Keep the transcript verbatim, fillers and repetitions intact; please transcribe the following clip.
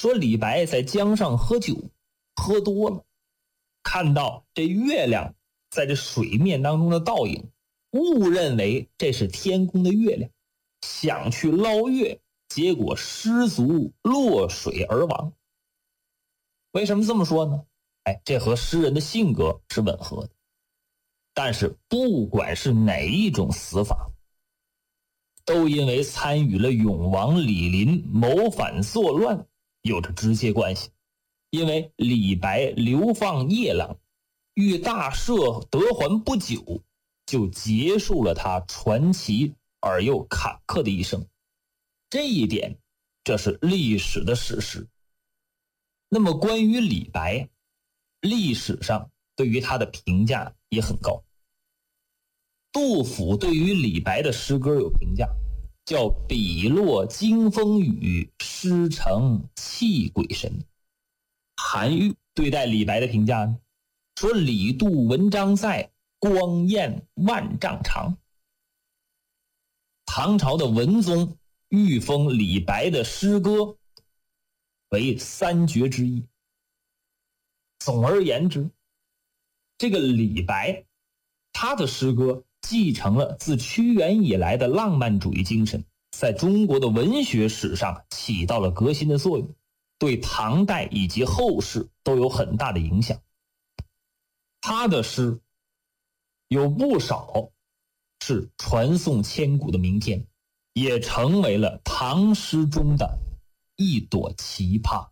说李白在江上喝酒，喝多了，看到这月亮在这水面当中的倒影，误认为这是天空的月亮，想去捞月，结果失足落水而亡。为什么这么说呢？哎，这和诗人的性格是吻合的。但是不管是哪一种死法，都因为参与了永王李璘谋反作乱有着直接关系。因为李白流放夜郎，遇大赦得还不久，就结束了他传奇而又坎坷的一生。这一点，这是历史的史实。那么关于李白，历史上对于他的评价也很高。杜甫对于李白的诗歌有评价，叫笔落惊风雨，诗成泣鬼神。韩愈对待李白的评价呢，说李杜文章在，光焰万丈长。唐朝的文宗御封李白的诗歌为三绝之一。总而言之，这个李白他的诗歌继承了自屈原以来的浪漫主义精神，在中国的文学史上起到了革新的作用，对唐代以及后世都有很大的影响。他的诗有不少是传颂千古的名篇，也成为了唐诗中的一朵奇葩。